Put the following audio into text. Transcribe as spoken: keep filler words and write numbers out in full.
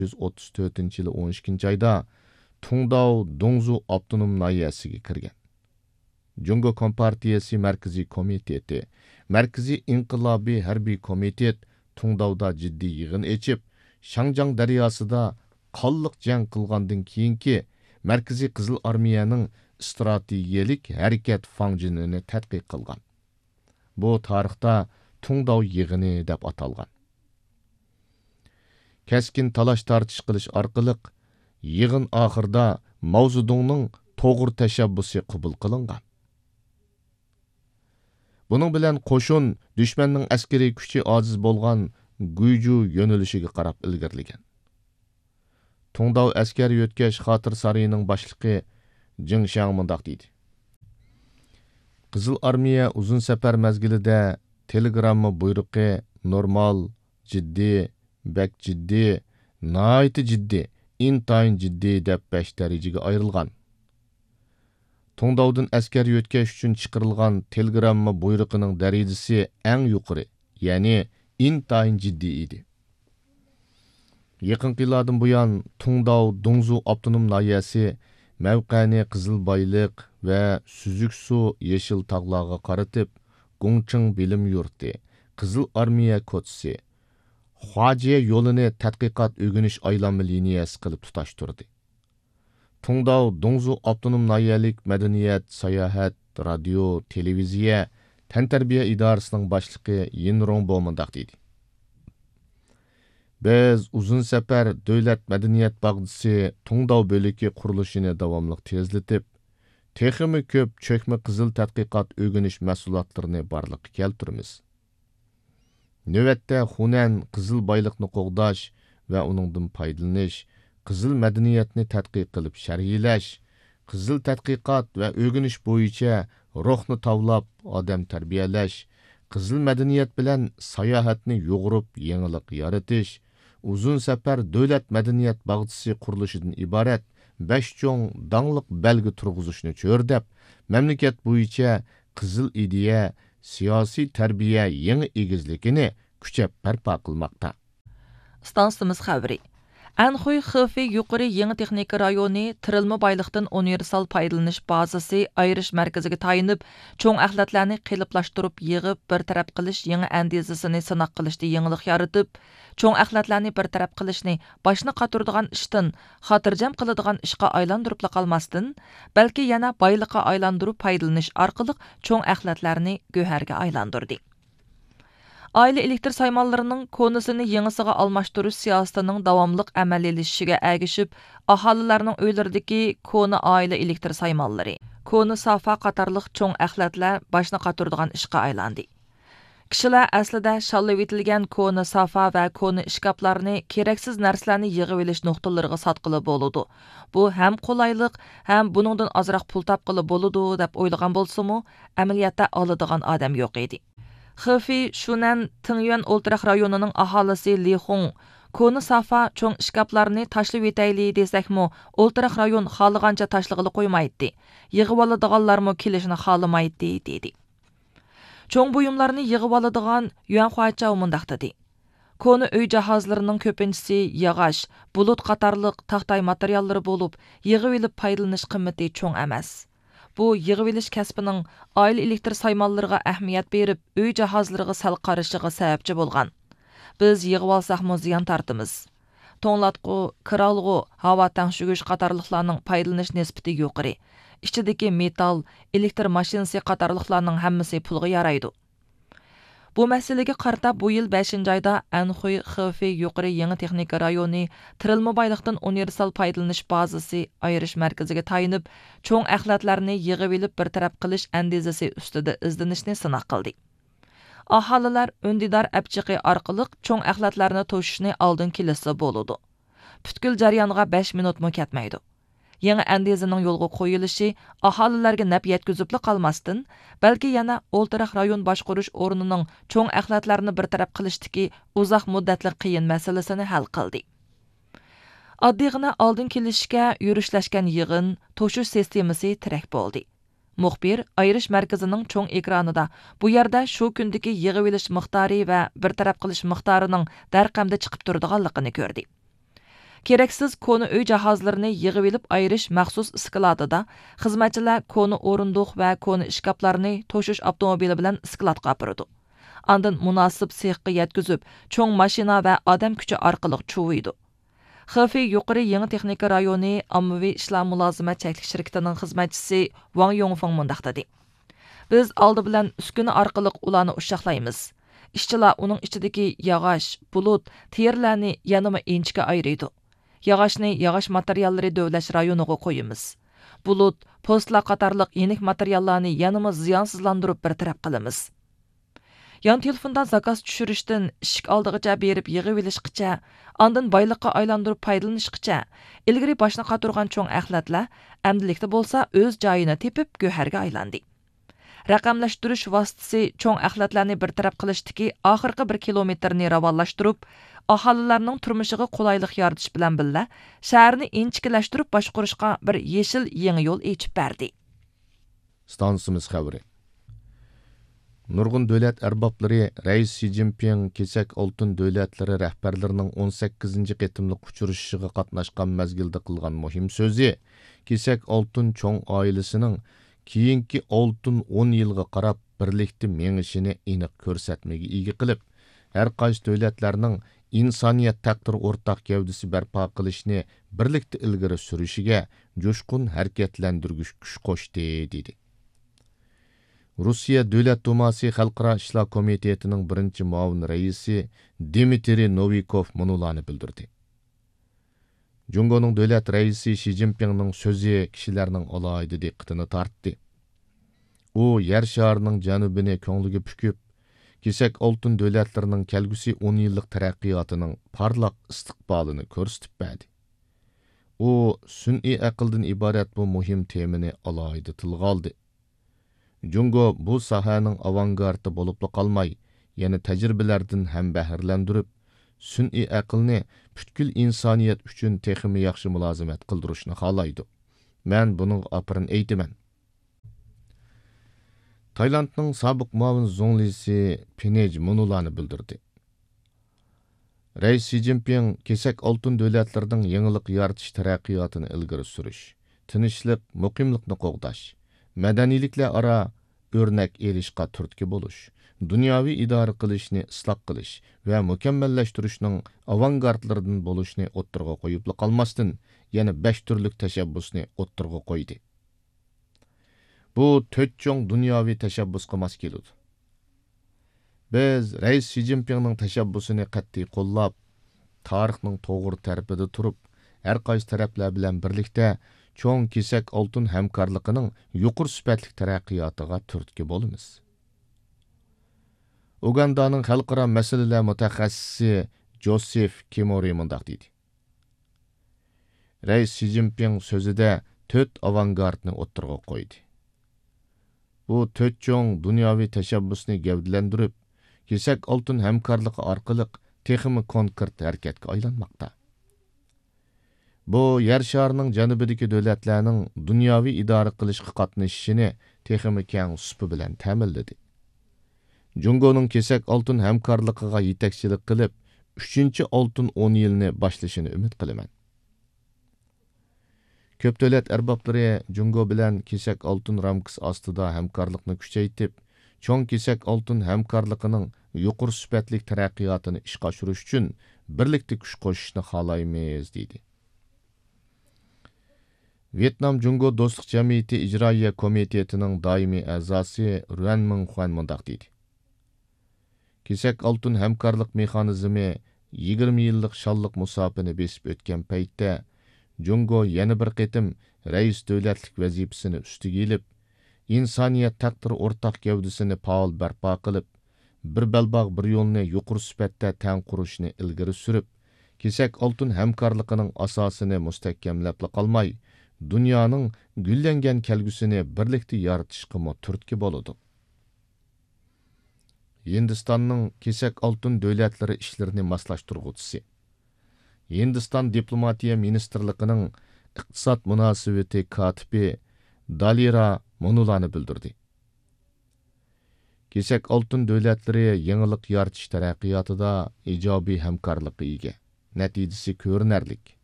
yuz o'ttiz to'rtinchi yili o'n ikkinchi ayda Tungdao Dongzu avtonom nahiyasiga kirgan. Jungo Kompartiyasi Markaziy komiteti, Markaziy inqilobiy harbiy komitet Tungdaoda jiddiy yig'in echib, Shangjang daryosida qonliq jang qilgandan keyingi Markaziy Qizil armiyaning strategiyalik harakat fanjinini tadqiq qilgan. Bu tarixda Tungdao yig'ini deb atalgan. Keskin talash tartish qilish orqali yig'in oxirida Mao Zedongning to'g'ri tashabbusi qabul qilingan. Buning bilan qo'shin dushmanning askariy kuchi ojiz bo'lgan Guyju yo'nalishiga qarab ilgirlagan. Tungdao askari yo'tkash xotir sarayining boshlig'i Jing Shang mundaq deydi. Qizil armiya uzun safar mezgilida telegramma buyruqi normal, jiddiy, bak jiddiy, nihoyatda jiddiy, intayin jiddiy deb besh darajaga ayrilgan. Tungdaodan askar yo'tkash uchun chiqarilgan telegramma buyruqining darajasi eng yuqori, ya'ni intayin jiddiy edi. Yaqinqi yillardan buyon Tungdao Dongzu avtonom nahiyasi mavqani qizil boyliq va suzuk suv yeshil tog'larga qaratib, Gongcheng bilim yurti, Qizil armiya ko'chisi, Huajie yo'lini tadqiqot o'rganish aylanma liniyasi qilib tutashtirdi. Tungdao Dongzu avtonom nahiyalik madaniyat, sayohat, radio, televiziya, tantarbiya idorasining boshlig'i Yin Rongbo mundaq deydi. Biz uzun safar davlat madaniyat bog'chisi Tungdao bo'liki qurilishini davomli tezlatib, texmi ko'p cho'kma qizil tadqiqot o'rganish mas'uliyatlarini barliqqa keltiramiz. Navbatda Hunan qizil boyliqni qo'g'dash va uningdan foydalanish, qizil madaniyatni tadqiq qilib sharhlash, qizil tadqiqot va o'rganish bo'yicha ruhni tavlab odam tarbiyalash, qizil madaniyat bilan sayohatni yo'g'irib yangilik yaratish, uzun safar davlat madaniyat bog'chisi qurilishidan iborat besh cho'ng dangliq belgi turg'izishni cho'rdab, mamlakat bo'yicha qizil ideya, siyosiy tarbiya yangi egizligini kuchab barpo qilmoqda. Stansimiz xabari. Anxuy Xifey yuqori yangi texnika rayoni tirilma boyliqdan universal foydalanish bazasi ayirish markaziga tayinib, cho'ng axlatlarni qiliplashtirib yig'ib bir taraf qilish yangi andizasini sinoq qilishda yangilik yaratib, cho'ng axlatlarni bir taraf qilishni boshni qaturdigan ishdan xotirjam qiladigan ishga aylantirib qolmasdan, balki yana boyliqqa aylantirib foydalanish orqali cho'ng axlatlarni go'harga aylantirdi. Aile elektr saymanlarının konusunu yengisiga almashtırış siyasetining davomliq amaliylashishiga ergishib, aholilarning uylaridagi kona aile elektr saymanlari, kona safa qatorliq cho'ng axlatlar boshni qaturdigan ishga aylandi. Kishilar aslida shalib etilgan kona safa va kona ishkaplarni keraksiz narsalarni yig'ib olish nuqtalariga sotqili bo'ladi. Bu ham qulaylik, ham buningdan ozroq pul topqili bo'ladi deb o'ylagan bo'lsa-mu, amaliyotda oladigan odam yo'q edi. Xifey Shunan Tingyuan o'ltiraq rayonining aholisi Li Hong kona safa cho'ng ishkaplarni tashlab etayli desakmi, o'ltiraq rayon xohlagancha tashlag'ili qo'ymaydi. Yig'ib oladiganlarmi kelishini xohlamaydi dedi. Cho'ng buyumlarni yig'ib oladigan Yuan Huachao mundaq dedi. Kona uy jihozlarining ko'pinchisi yog'och, bulut qatorliq taxtay materiallari bo'lib, yig'ib olib foydalanish qimmati cho'ng emas. Bu yig'ib olish kasbining oila elektr saymanlariga ahamiyat berib, uy jihozlariga sal qarashiga sababchi bo'lgan. Biz yig'ib olsaqmi ziyon tortimiz. To'nglatqu, kiralg'u, havo tangshugish qatorliqlarning foydalanish nisbati yuqori. Ichidagi metal, elektr mashinasi qatorliqlarning hammasi pulga yaraydi. Bu masalaga qarata bu yil beshinchi oyda Anxuy Xifey yuqori yangi texnika rayoni tirilma boyliqdan universal foydalanish bazasi ayirish markaziga tayinib, cho'ng axlatlarni yig'ib olib bir taraf qilish andizasi ustida izlanishni sinoq qildi. Aholilar undidor apchiqi orqali cho'ng axlatlarni to'shishni oldin kelsa bo'ladi. Butkul jarayonga besh minutmi ketmaydi. Yangi andizaning yo'lga qo'yilishi aholilarga naf yetkazib qolmasdan, balki yana o'ltiraq rayon boshqarish o'rnining cho'ng axlatlarni bir taraf qilishdagi uzoq muddatli qiyin masalasini hal qildi. Oddiygina oldin kelishga yurishlashgan yig'in, to'shish sistemasi tirak bo'ldi. Muxbir ayirish markazining cho'ng ekranida bu yerda shu kundagi yig'ib olish miqdori va bir taraf qilish miqdorining darqamda chiqib turadiganligini ko'rdi. Keraksiz konu uy jahozlarini yig'ib olib ayirish maxsus skladida xizmatchilar konu o'rindiq va konu ishkaplarni to'shish avtomobili bilan skladga apiradi. Andan munosib sexga yetkazib, cho'ng mashina va odam kuchi orqali chuviydi. Xifey yuqori yangi texnika rayoni ommaviy ishlar mulozimat cheklik shirkatining xizmatchisi Wang Yongfeng mundaq dedi. Biz oldi bilan uskuna orqali ularni ushshaqlaymiz. Ishchilar uning ichidagi yog'och, bulut, terlarni yanama inchga ayiradi. Yog'ochni yog'och materiallari dövlash rayoniga qo'yamiz. Bulut, postlar qatorliq yenik materiallarni yanama ziyonsizlantirib bir taraf qilamiz. Yan telefondan zakaz tushirishdan ishik oldigacha berib yig'ib olishgacha, ondan boyliqqa aylantirib foydalanishgacha, ilgari boshni qaturgan cho'ng axlatlar amdilikda bo'lsa o'z joyini tepib go'harga aylandi. Raqamlashtirish vositasi cho'ng axlatlarni bir taraf qilishdagi oxirgi bir kilometrni ravonlashtirib, aholilarning turmushiga qulaylik yaratish bilan birga shaharni inchikilashtirib boshqarishga bir yeshil yangi yo'l ochib berdi. Stansimiz xabari. Nurg'un davlat arboblari Rais Xi Jinping kesak oltin davlatlari rahbarlarining o'n sakkizinchi qitimliq uchrashishiga qatnashgan mezgilda qilgan muhim so'zi kesak oltin cho'ng oilasining keyingi oltin o'n yilga qarab birlikda mengishini aniq ko'rsatmaga ega qilib, har qaysi davlatlarning insoniyat taqdir o'rtaq gavdasi barpo qilishni birlikda ilgari surishiga jo'shqin harakatlantirgich kuch qo'shdi dedi. Rossiya Davlat Dumasi Xalqaro ishlar komitetining birinchi muavin raisi Dmitriy Novikov munolarni bildirdi. Jungoning davlat raisi Xi Jinpingning so'zi kishilarning alohida diqqatini tortdi. U yer sharining janubini ko'ngliga pukib, kesak oltin davlatlarining kelgusi o'n yillik taraqqiyotining parlaq istiqbolini ko'rsatib berdi. U sun'iy aqldan iborat bu muhim temani alohida tilga oldi. Jungo bu sohaning avangardi bo'lib qolmay, yana tajribalardan ham bahrlandirib, sun'iy aqlni butkul insoniyat uchun texmi yaxshi mulozimat qildirishni xohlaydi. Men buning apirin aytaman. Taylandning sobiq muavin zonglisi Pinej munolarni bildirdi. Rais Xi Jinping kesak oltin davlatlarining yangilik yaratish taraqqiyotini ilgari surish, tinchlik, muqimlikni qo'g'dash, madaniyliklar aro o'rnak elishga turtki bo'lish, dunyoviy idora qilishni isloh qilish va mukammallashtirishning avangardlaridan bo'lishni o'ttirg'a qo'yib qolmasdan yana besh turlik tashabbusni o'ttirg'a qo'ydi. Bu to'rt cho'ng dunyoviy tashabbusga mos keladi. Biz Rais Xi Jinpingning tashabbusini qat'iy qo'llab, tarixning to'g'ri tarafida turib, har qaysi taraflar bilan birlikda cho'ng kesak oltin hamkorligining yuqori sifatli taraqqiyotiga turtki bo'lamiz. Ugandaning xalqaro masalalar mutaxassisi Joseph Kimori mundaq dedi. Rais Xi Jinping so'zida to'rt avangardni o'ttirg'a qo'ydi. Bu to'rt cho'ng dunyoviy tashabbusni gavdalantirib, kesak oltin hamkorligi orqali texmi konkret harakatga aylanmoqda. Bu yer sharining janubidagi davlatlarning dunyoviy idora qilishga qatnashishini texmi keng supi bilan ta'minladi. Jungoning kesak oltin hamkorligiga yetakchilik qilib, uchinchi oltin o'n yilni boshlashini umid qilaman. Ko'p davlat arboblari Jungo bilan kesak oltin ramkasi ostida hamkorlikni kuchaytirib, cho'ng kesak oltin hamkorligining yuqori sifatli taraqqiyotini ishga oshirish uchun birlikda kuch qo'shishni xohlaymiz dedi. Vietnam Jungo Do'stlik Jamiyati ijroiya komitetining doimiy a'zosi Ruan Mingxuan mundaq dedi. Kesak oltin hamkorlik mexanizmi yigirma yillik shalliq musofini besib o'tgan paytda Jungo yana bir qitim rais davlatlik vazifasini ustiga ilib, insoniyat taqdiri o'rtaq gavdasini faol barpo qilib, bir balbog' bir yo'lni yuqori sifatda tang qurishni ilgari surib, kesak oltin hamkorligining asosini mustahkamlab qolmay, dunyoning gullangan kelgusini birlikda yaratishga turtki bo'ladi. Hindistonning kesak oltin davlatlari ishlarini moslashtiruvchisi, Hindiston diplomatiya ministrligining iqtisod munosabati kotibi Dalira munolarni bildirdi. Kesak oltin davlatlari yangilik yaratish taraqqiyotida ijobiy hamkorlikka ega. Natijasi ko'rinarlik.